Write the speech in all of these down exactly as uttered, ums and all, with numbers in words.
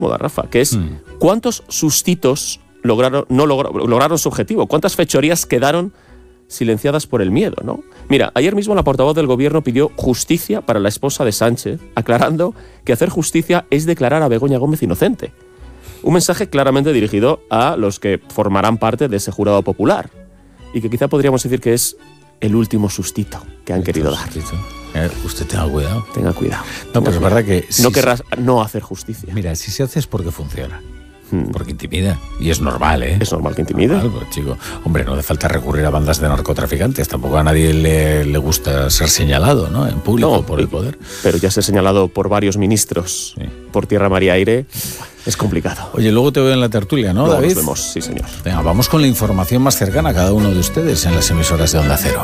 moda, Rafa, que es mm. ¿cuántos sustitos lograron, no logro, lograron su objetivo? ¿Cuántas fechorías quedaron silenciadas por el miedo, ¿no? Mira, ayer mismo la portavoz del gobierno pidió justicia para la esposa de Sánchez, aclarando que hacer justicia es declarar a Begoña Gómez inocente. Un mensaje claramente dirigido a los que formarán parte de ese jurado popular y que quizá podríamos decir que es el último sustito que han querido dar. Eh, usted tenga cuidado. Tenga cuidado. No, pero es verdad que... Si no querrás no hacer justicia. Mira, si se hace es porque funciona. Porque intimida. Y es normal, ¿eh? Es normal que intimide. Normal, pues, chico. Hombre, no hace falta recurrir a bandas de narcotraficantes. Tampoco a nadie le, le gusta ser señalado, ¿no? En público, no, por el poder. Pero ya ser señalado por varios ministros, sí. por tierra, mar y aire, es complicado. Oye, luego te veo en la tertulia, ¿no, luego David? Nos vemos, sí, señor. Venga, vamos con la información más cercana a cada uno de ustedes en las emisoras de Onda Cero.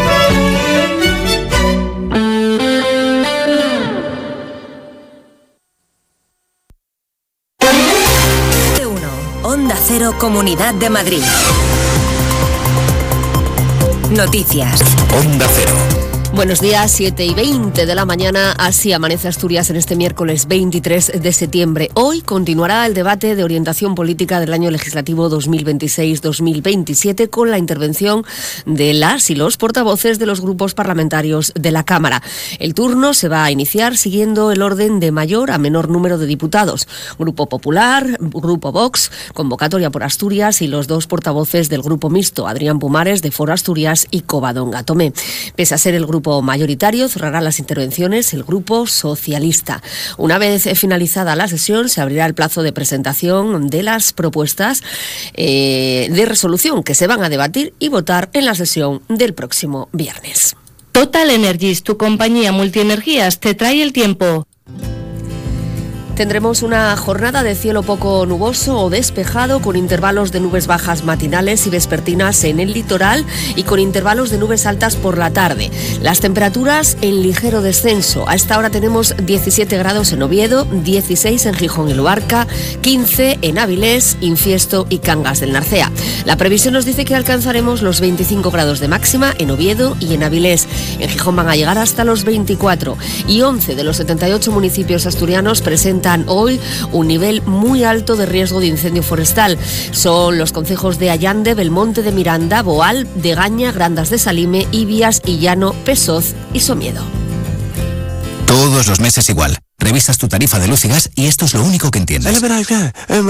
Onda Cero, Comunidad de Madrid. Noticias. Onda Cero. Buenos días, siete y veinte de la mañana, así amanece Asturias en este miércoles veintitrés de septiembre. Hoy continuará el debate de orientación política del año legislativo dos mil veintiséis dos mil veintisiete con la intervención de las y los portavoces de los grupos parlamentarios de la Cámara. El turno se va a iniciar siguiendo el orden de mayor a menor número de diputados. Grupo Popular, Grupo Vox, Convocatoria por Asturias y los dos portavoces del Grupo Mixto, Adrián Pumares de Foro Asturias y Covadonga Tomé. Pese a ser el grupo mayoritario, cerrará las intervenciones el Grupo Socialista. Una vez finalizada la sesión, se abrirá el plazo de presentación de las propuestas eh, de resolución que se van a debatir y votar en la sesión del próximo viernes. Total Energies, tu compañía multienergías, te trae el tiempo. Tendremos una jornada de cielo poco nuboso o despejado, con intervalos de nubes bajas matinales y vespertinas en el litoral y con intervalos de nubes altas por la tarde. Las temperaturas en ligero descenso. A esta hora tenemos diecisiete grados en Oviedo, dieciséis en Gijón y Luarca, quince en Avilés, Infiesto y Cangas del Narcea. La previsión nos dice que alcanzaremos los veinticinco grados de máxima en Oviedo y en Avilés. En Gijón van a llegar hasta los veinticuatro y once de los setenta y ocho municipios asturianos presentan hoy un nivel muy alto de riesgo de incendio forestal. Son los concejos de Allande, Belmonte de Miranda, Boal, Degaña, Grandas de Salime, Ibias, Illano, Pesoz y Somiedo. Todos los meses igual. Revisas tu tarifa de luz y gas y esto es lo único que entiendes.